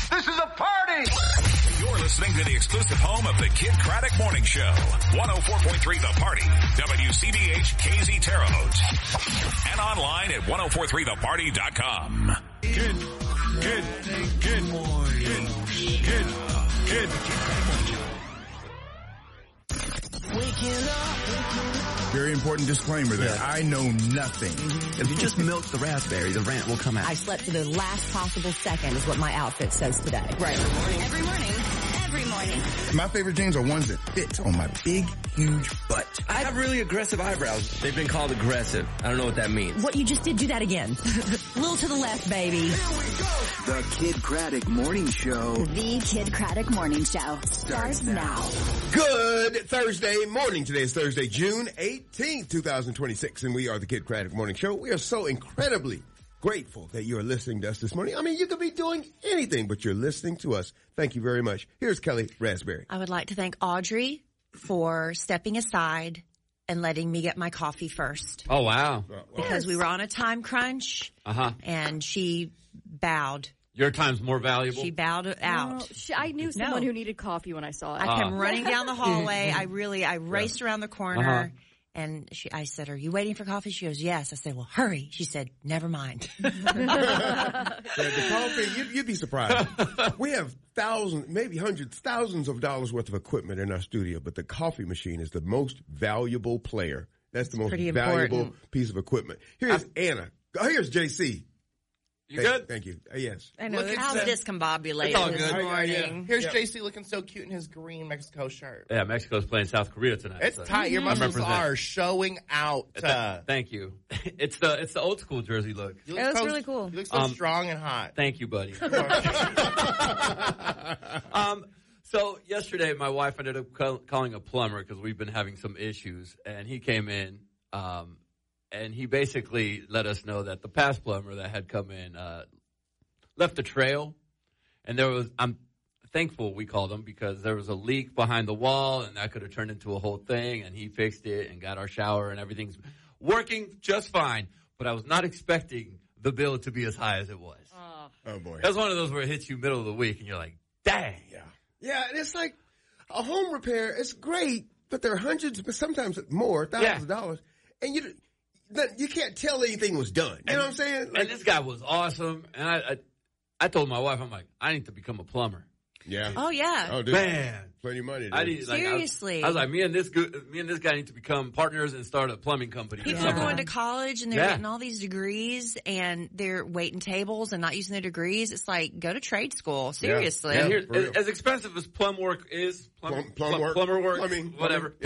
This is a party! You're listening to the exclusive home of the Kid Craddock Morning Show. 104.3 The Party. WCBH KZ Terre Haute. And online at 1043theparty.com. Good morning. Good. Very important disclaimer there. Yeah. I know nothing. If you just milk the raspberry, the rant will come out. I slept to the last possible second is what my outfit says today. Right. Every morning. My favorite jeans are ones that fit on my big, huge butt. I have really aggressive eyebrows. They've been called aggressive. I don't know what that means. What you just did, do that again. A little to the left, baby. Here we go. The Kid Craddock Morning Show. The Kid Craddock Morning Show starts now. Good Thursday morning. Today is Thursday, June 18th, 2026, and we are the Kid Craddock Morning Show. We are so incredibly grateful that you are listening to us this morning. I mean, you could be doing anything, but you're listening to us. Thank you very much. Here's Kelly Raspberry. I would like to thank Audrey for stepping aside and letting me get my coffee first. Oh, wow. Because we were on a time crunch, and she bowed. Your time's more valuable? She bowed out. I knew someone who needed coffee when I saw it. I came running down the hallway. I raced around the corner. And I said, "Are you waiting for coffee?" She goes, "Yes." I said, "Well, hurry." She said, "Never mind." The coffee, you'd be surprised. We have thousands, maybe hundreds, thousands of dollars worth of equipment in our studio, but the coffee machine is the most valuable player. That's the most valuable piece of equipment. Here's Anna. Here's JC. You good? Thank you. Yes. I know. How's discombobulated this morning? Here's JC looking so cute in his green Mexico shirt. Yeah, Mexico's playing South Korea tonight. It's tight. Your muscles are showing out. Thank you. It's the old school jersey look. It was really cool. You look so strong and hot. Thank you, buddy. So yesterday, my wife ended up calling a plumber because we've been having some issues, and he came in. And he basically let us know that the past plumber that had come in left a trail. And I'm thankful we called him because there was a leak behind the wall, and that could have turned into a whole thing. And he fixed it and got our shower, and everything's working just fine. But I was not expecting the bill to be as high as it was. Oh, boy. That was one of those where it hits you middle of the week, and you're like, dang. Yeah, and it's like a home repair. It's great, but there are hundreds, but sometimes more, thousands of dollars. And you can't tell anything was done. You know what I'm saying? And this guy was awesome. And I told my wife, I'm like, I need to become a plumber. Yeah. Oh, yeah. Oh, dude. Man. Plenty of money. Seriously. I was like, me and this guy need to become partners and start a plumbing company. People are going to college and they're getting all these degrees and they're waiting tables and not using their degrees. It's like, go to trade school. Seriously. Yeah, as expensive as plumber work, plumbing.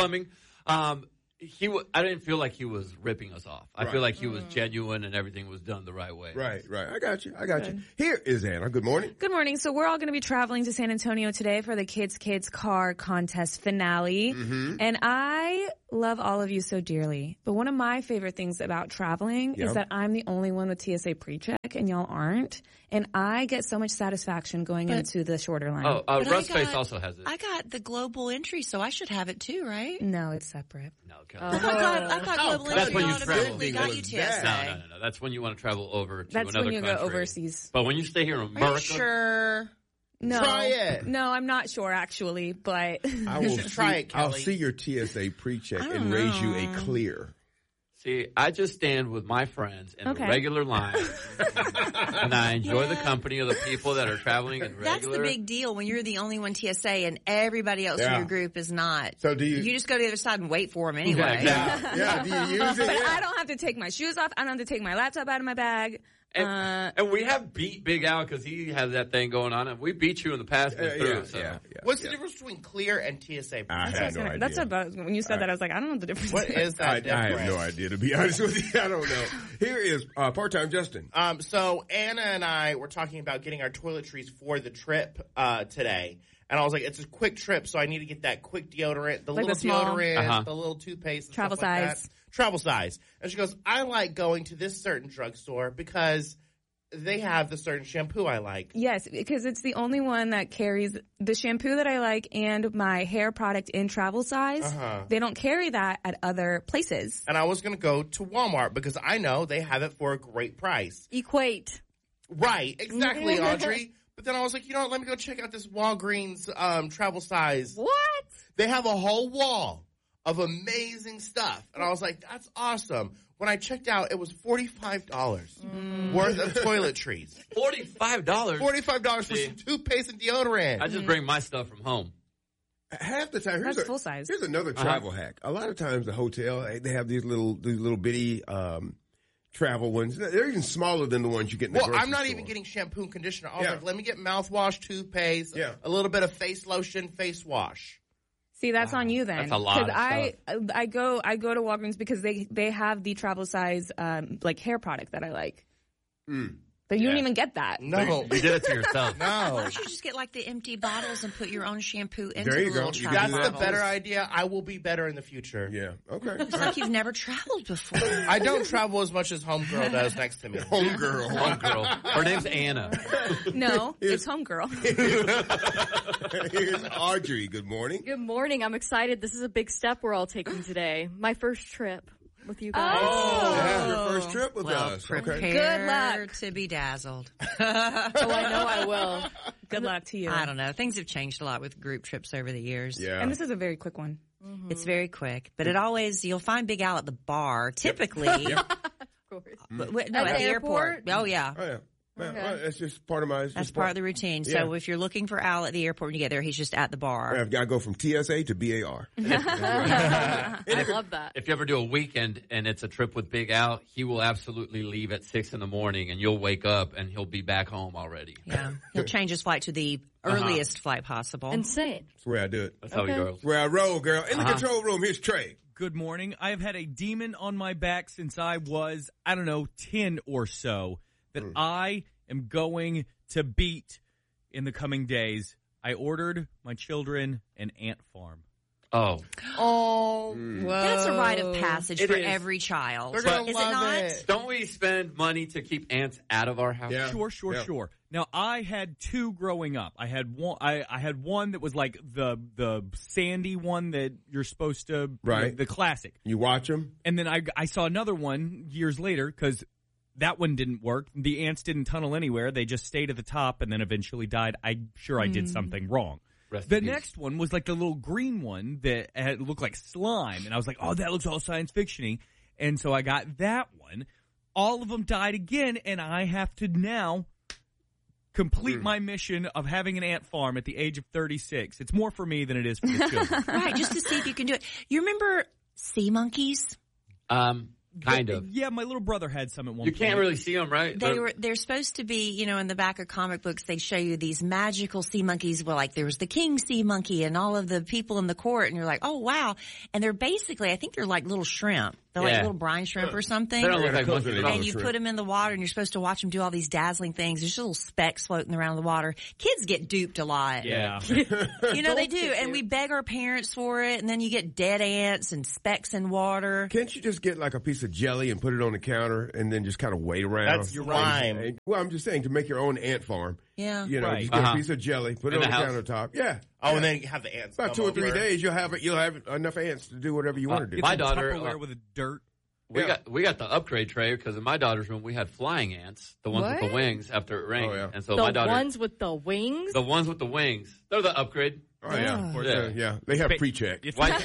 I didn't feel like he was ripping us off. I feel like he was genuine and everything was done the right way. Right. I got you. Here is Anna. Good morning. Good morning. So we're all going to be traveling to San Antonio today for the Kids Car Contest finale. Mm-hmm. And I love all of you so dearly. But one of my favorite things about traveling is that I'm the only one with TSA PreCheck and y'all aren't. And I get so much satisfaction going into the shorter line. Russ Face also has it. I got the global entry, so I should have it too, right? No, it's separate. No, okay. I thought global entry automatically got you TSA. No. That's when you want to travel over to another country. That's when you go overseas. But when you stay here in America. Are you sure? No. Try it. No, I'm not sure actually, but you should try it, Kelly. I'll see your TSA PreCheck and raise you a clear. See, I just stand with my friends in the regular line, and I enjoy the company of the people that are traveling in regular. That's the big deal when you're the only one TSA and everybody else in your group is not. So do you just go to the other side and wait for them anyway. Yeah, do you use it? But I don't have to take my shoes off. I don't have to take my laptop out of my bag. And we have beat Big Al because he has that thing going on, and we beat you in the past. What's the difference between clear and TSA? I have no idea. That's about when you said that. I was like, I don't know the difference. What is that difference? I have no idea, to be honest with you. I don't know. Here is part-time Justin. So Anna and I were talking about getting our toiletries for the trip today. And I was like, it's a quick trip, so I need to get that quick deodorant, the little deodorant, the little toothpaste, travel size. Travel size. And she goes, I like going to this certain drugstore because they have the certain shampoo I like. Yes, because it's the only one that carries the shampoo that I like and my hair product in travel size. They don't carry that at other places. And I was going to go to Walmart because I know they have it for a great price. Equate. Right, exactly, Audrey. But then I was like, you know what? Let me go check out this Walgreens travel size. What? They have a whole wall of amazing stuff. And I was like, that's awesome. When I checked out, it was $45 worth of toiletries. $45? $45 for some toothpaste and deodorant. I just bring my stuff from home. Half the time, That's full size. Here's another travel hack. A lot of times, the hotel they have these little bitty travel ones. They're even smaller than the ones you get in the grocery I'm not store. even getting shampoo and conditioner. I was like, let me get mouthwash, toothpaste, a little bit of face lotion, face wash. See, that's on you then. That's a lot of stuff. I go to Walgreens because they have the travel size like hair product that I like. But you don't even get that. No. You did it to yourself. Why don't you just get like the empty bottles and put your own shampoo into There you the little go. travel That's the bottles? better idea. I will be better in the future. Yeah. Okay. It's like you've never traveled before. I don't travel as much as homegirl does next to me. Homegirl. Her name's Anna. No, it's homegirl. Here's Audrey. Good morning. Good morning. I'm excited. This is a big step we're all taking today. My first trip with you guys. Yeah, your first trip with us. Prepare Okay. Good luck. to be dazzled. Oh, I know I will. Good luck to you. I don't know. Things have changed a lot with group trips over the years. Yeah. And this is a very quick one. It's very quick, but it always, you'll find Big Al at the bar, typically. Of course. But, no, At at the the airport. airport? Oh, yeah. Oh, yeah. Okay. Well, that's just part of my. That's part of the routine. So if you're looking for Al at the airport when you get there, he's just at the bar. I've got to go from TSA to BAR. I love that. If you ever do a weekend and it's a trip with Big Al, he will absolutely leave at 6 in the morning and you'll wake up and he'll be back home already. Yeah. He'll change his flight to the earliest flight possible. Insane. That's the way I do it. That's how he goes. That's where I roll, girl. In the control room, here's Trey. Good morning. I have had a demon on my back since I was, 10 or so, that I am going to beat in the coming days. I ordered my children an ant farm. Oh. Oh, that's a rite of passage It for is. every child. They're gonna Is love it not? it. Don't we spend money to keep ants out of our house? Yeah. Sure. Now I had two growing up. I had one. I had one that was like the sandy one that you're supposed to, Right. the classic. You watch them? And then I saw another one years later because that one didn't work. The ants didn't tunnel anywhere. They just stayed at the top and then eventually died. I'm sure I did something wrong. The next one was like the little green one that looked like slime. And I was like, oh, that looks all science fiction-y. And so I got that one. All of them died again, and I have to now complete my mission of having an ant farm at the age of 36. It's more for me than it is for the children. Right, just to see if you can do it. You remember sea monkeys? Kind of. Yeah, my little brother had some at one You point. can't really see them, right? They're supposed to be, in the back of comic books, they show you these magical sea monkeys. Well, like there was the king sea monkey and all of the people in the court, and you're like, oh wow. And they're basically, I think they're like little shrimp. They're like little brine shrimp or something. They don't look like monkeys at all. And you put them in the water, and you're supposed to watch them do all these dazzling things. There's just little specks floating around the water. Kids get duped a lot. Yeah. They do. And we beg our parents for it, and then you get dead ants and specks in water. Can't you just get like a piece of jelly and put it on the counter and then just kind of wait around? That's slime. Well, I'm just saying to make your own ant farm. Yeah. Right. Just get a piece of jelly, put it In on the the house. countertop. Yeah. Oh, and then you have the ants. About come 2 or 3 over. days, you'll have enough ants to do whatever you want to do. Get My some daughter, Tupperware with a dirt. We got the upgrade tray because in my daughter's room we had flying ants, the ones with What? the wings after it rained. Oh, yeah. And so The my daughter, ones with the wings? the ones with the wings, they're the upgrade. Oh, yeah. Of course, Yeah. They have pre-check.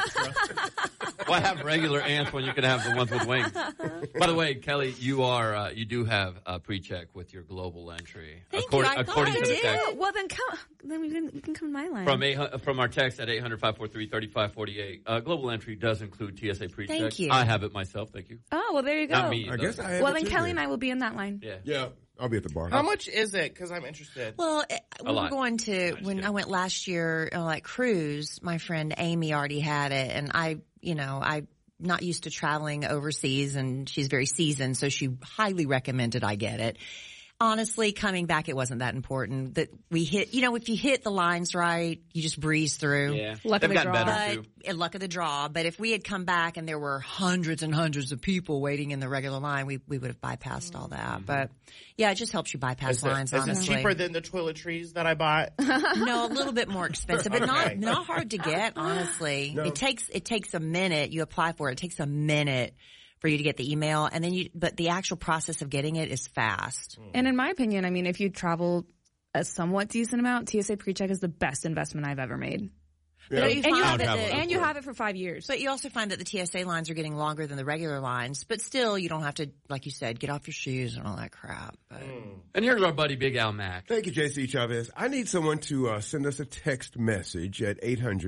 Why have regular ants when you can have the ones with wings? By the way, Kelly, you do have a pre-check with your global entry. Thank you. I thought I to the did. text. Well, then come. Then we can come to my line. From our text at 800-543-3548. Global entry does include TSA pre-check. Thank you. I have it myself. Thank you. Oh, well, there you go. Not me. I though. guess I have Well, it then too, Kelly and I will be in that line. Yeah. Yeah. I'll be at the bar. How much is it? Because I'm interested. Well, we were lot. going to, when kidding. I went last year, like cruise, my friend Amy already had it, and I'm not used to traveling overseas, and she's very seasoned, so she highly recommended I get it. Honestly, coming back, it wasn't that important. That we hit, if you hit the lines right, you just breeze through. Yeah. Luck They've of the gotten draw. better too. Luck of the draw. But if we had come back and there were hundreds and hundreds of people waiting in the regular line, we would have bypassed all that. But yeah, it just helps you bypass lines, Is honestly. it cheaper than the toiletries that I bought? No, a little bit more expensive, but Okay. not hard to get, honestly. No. It takes a minute. You apply for it. It takes a minute for you to get the email, and then but the actual process of getting it is fast. And in my opinion, I mean, if you travel a somewhat decent amount, TSA PreCheck is the best investment I've ever made. Yeah. And you have it for 5 years. But you also find that the TSA lines are getting longer than the regular lines. But still, you don't have to, like you said, get off your shoes and all that crap. But. And here's our buddy Big Al Mack. Thank you, JC Chavez. I need someone to send us a text message at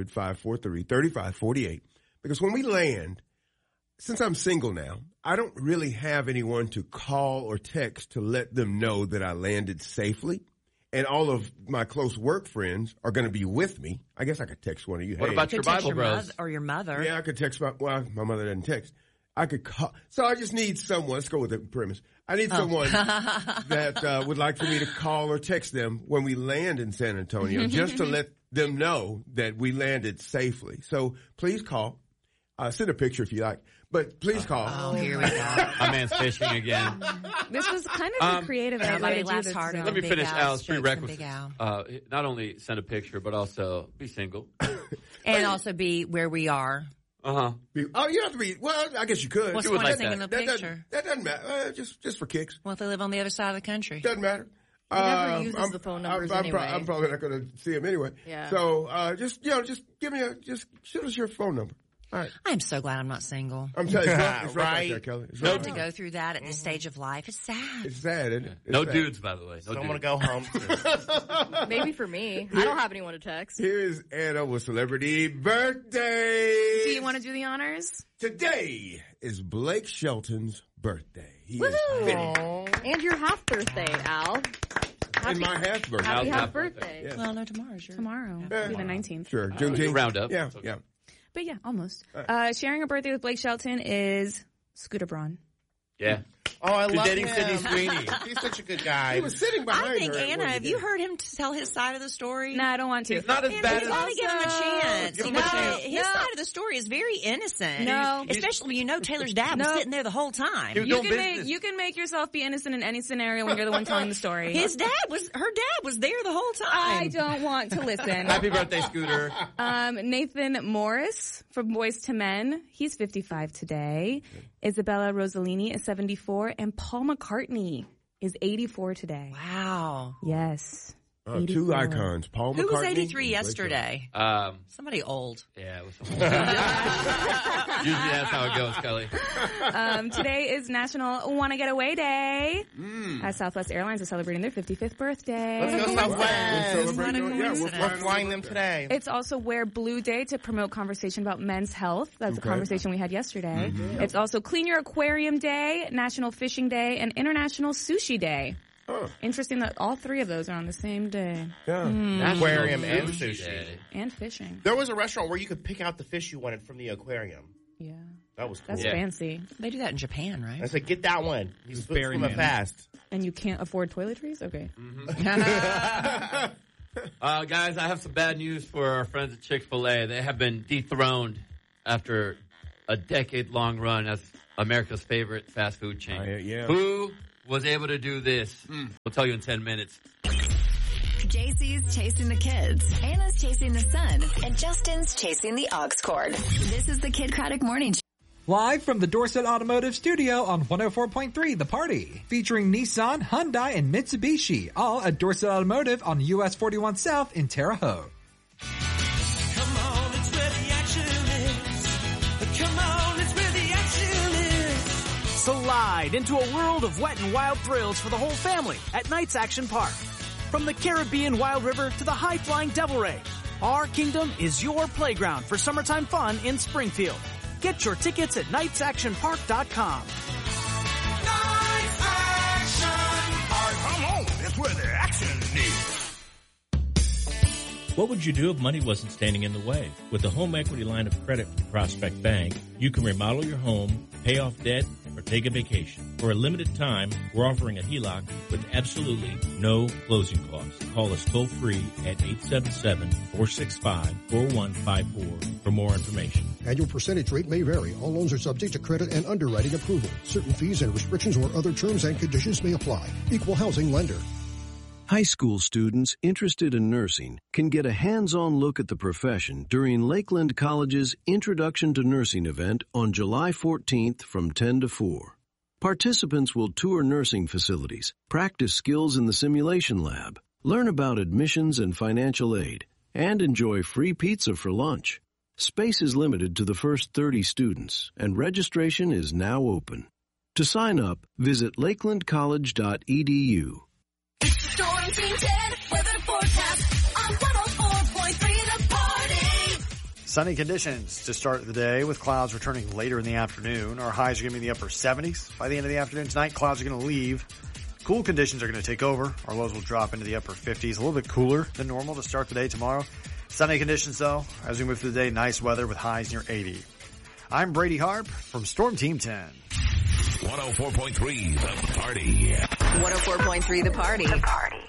800-543-3548. Because when we land, since I'm single now, I don't really have anyone to call or text to let them know that I landed safely. And all of my close work friends are going to be with me. I guess I could text one of you. What about your Bible bros? Or your mother. Yeah, I could text my mother doesn't text. I could call. So I just need someone. Let's go with the premise. I need someone that would like for me to call or text them when we land in San Antonio just to let them know that we landed safely. So please call. Send a picture if you like. But please call. Oh, here we go. My man's fishing again. This was kind of a creative Somebody laughs harder. Let me finish Al's prerequisites. Big Al. Not only send a picture, but also be single. And also be where we are. Oh, you have to be. Well, I guess you could. What's the point of taking the picture? That doesn't matter. Just for kicks. Well, if they live on the other side of the country. Doesn't matter. He never uses the phone numbers anyway. I'm probably not going to see him anyway. Yeah. So just shoot us your phone number. All right. I'm so glad I'm not single. I'm telling you, it's right there, Kelly. You have to go through that at this stage of life. It's sad. It's sad, isn't it? No dudes, by the way. I don't want to go home. Maybe for me. I don't have anyone to text. Here is Anna with celebrity birthday. Do you want to do the honors? Today is Blake Shelton's birthday. He is and your half birthday, Al. And my half birthday. Happy half birthday. Yes. Well, no, tomorrow's yours. Tomorrow. It'll be the 19th. Sure. Juneteenth. Round up. Yeah, yeah. But yeah, almost. Sharing a birthday with Blake Shelton is Scooter Braun. Yeah. Oh, I love dating him. Sydney Sweeney. He's such a good guy. He was sitting behind her. I think, Anna, have you heard him tell his side of the story? No, I don't want to. He's not as bad You as... gotta give him a chance. Give him a chance. His side of the story is very innocent. No. Especially when you know Taylor's dad was sitting there the whole time. You can make yourself be innocent in any scenario when you're the one telling the story. Her dad was there the whole time. I don't want to listen. Happy birthday, Scooter. Nathan Morris from Boyz II Men. He's 55 today. Isabella Rossellini is 74. And Paul McCartney is 84 today. Wow. Yes. Two icons. Paul McCartney. Who was 83 yesterday? Somebody old. Yeah, it was usually that's how it goes, Kelly. Today is National Wanna Get Away Day. As Southwest Airlines is celebrating their 55th birthday. Let's go Southwest. We're flying them today. It's also Wear Blue Day to promote conversation about men's health. That's a conversation we had yesterday. It's also Clean Your Aquarium Day, National Fishing Day, and International Sushi Day. Interesting that all three of those are on the same day. Yeah. Aquarium and sushi. And fishing. There was a restaurant where you could pick out the fish you wanted from the aquarium. Yeah. That was cool. That's fancy. They do that in Japan, right? I said, get that one. He's very fast. And you can't afford toiletries? Okay. Guys, I have some bad news for our friends at Chick-fil-A. They have been dethroned after a decade-long run as America's favorite fast food chain. Who was able to do this? We'll tell you in 10 minutes. JC's chasing the kids. Anna's chasing the sun. And Justin's chasing the aux cord. This is the Kid Craddock Morning Show. Live from the Dorset Automotive Studio on 104.3 The Party. Featuring Nissan, Hyundai, and Mitsubishi. All at Dorset Automotive on US 41 South in Terre Haute. Come on, it's where the action is. Come on, it's where the action is. Slide into a world of wet and wild thrills for the whole family at Knights Action Park. From the Caribbean Wild River to the high-flying Devil Ray, our kingdom is your playground for summertime fun in Springfield. Get your tickets at knightsactionpark.com. Knights Action Park. Come on, that's where the action is. What would you do if money wasn't standing in the way? With the home equity line of credit from Prospect Bank, you can remodel your home, pay off debt, or take a vacation. For a limited time, we're offering a HELOC with absolutely no closing costs. Call us toll-free at 877-465-4154 for more information. Annual percentage rate may vary. All loans are subject to credit and underwriting approval. Certain fees and restrictions or other terms and conditions may apply. Equal housing lender. High school students interested in nursing can get a hands-on look at the profession during Lakeland College's Introduction to Nursing event on July 14th from 10 to 4. Participants will tour nursing facilities, practice skills in the simulation lab, Learn about admissions and financial aid, and enjoy free pizza for lunch. Space is limited to the first 30 students, and registration is now open. To sign up, visit lakelandcollege.edu. Storm Team 10 weather forecast on 104.3 The Party. Sunny conditions to start the day with clouds returning later in the afternoon. Our highs are going to be in the upper 70s. By the end of the afternoon tonight, clouds are going to leave. Cool conditions are going to take over. Our lows will drop into the upper 50s, a little bit cooler than normal to start the day tomorrow. Sunny conditions, though, as we move through the day, nice weather with highs near 80. I'm Brady Harp from Storm Team 10. 104.3 The Party. 104.3 The Party.